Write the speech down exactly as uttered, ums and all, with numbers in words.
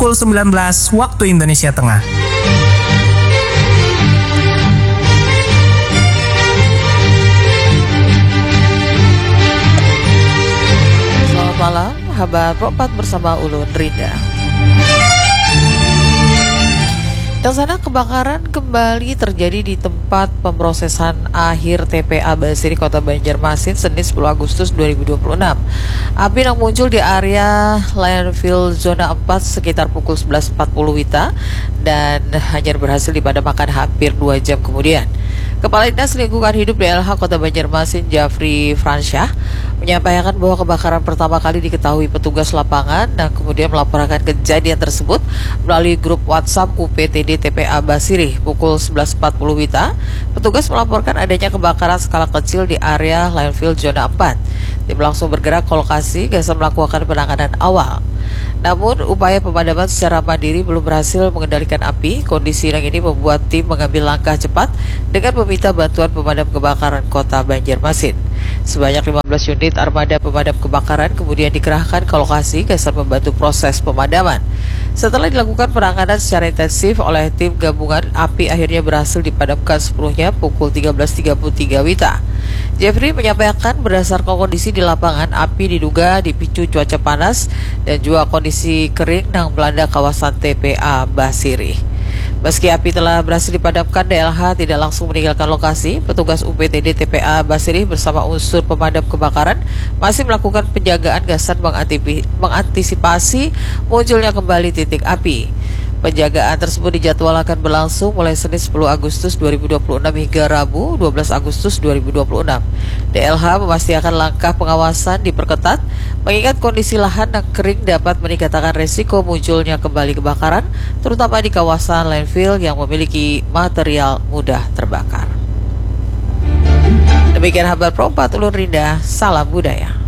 pukul sembilan belas waktu Indonesia Tengah. Selamat malam, Habar Pro empat bersama Ulun Rinda. Tersana kebakaran kembali terjadi di tempat pemrosesan akhir T P A Basiri Kota Banjarmasin Senin sepuluh Agustus dua ribu dua puluh enam. Api yang muncul di area landfill zona empat sekitar pukul sebelas empat puluh Wita dan hanya berhasil dipadamkan hampir dua jam kemudian. Kepala Dinas Lingkungan Hidup D L H Kota Banjarmasin Jafri Fransyah menyampaikan bahwa kebakaran pertama kali diketahui petugas lapangan dan kemudian melaporkan kejadian tersebut melalui grup WhatsApp U P T D T P A Basiri pukul sebelas empat puluh Wita. Petugas melaporkan adanya kebakaran skala kecil di area landfill zona empat. Tim langsung bergerak ke lokasi guna melakukan penanganan awal. Namun, upaya pemadaman secara mandiri belum berhasil mengendalikan api. Kondisi yang ini membuat tim mengambil langkah cepat dengan meminta bantuan pemadam kebakaran Kota Banjarmasin. Sebanyak lima belas unit armada pemadam kebakaran kemudian dikerahkan ke lokasi guna membantu proses pemadaman. Setelah dilakukan penanganan secara intensif oleh tim gabungan, api akhirnya berhasil dipadamkan sepenuhnya pukul tiga belas tiga puluh tiga Wita. Jeffrey menyampaikan berdasarkan kondisi di lapangan, api diduga dipicu cuaca panas dan juga kondisi kering yang melanda kawasan T P A Basiri. Meski api telah berhasil dipadamkan, D L H tidak langsung meninggalkan lokasi. Petugas U P T D T P A Basiri bersama unsur pemadam kebakaran masih melakukan penjagaan gasan mengantisipasi munculnya kembali titik api. Penjagaan tersebut dijadwalkan berlangsung mulai Senin sepuluh Agustus dua ribu dua puluh enam hingga Rabu dua belas Agustus dua ribu dua puluh enam. D L H memastikan langkah pengawasan diperketat mengingat kondisi lahan yang kering dapat meningkatkan resiko munculnya kembali kebakaran, terutama di kawasan landfill yang memiliki material mudah terbakar. Demikian Habar Pro empat Ulun Rinda, salam budaya.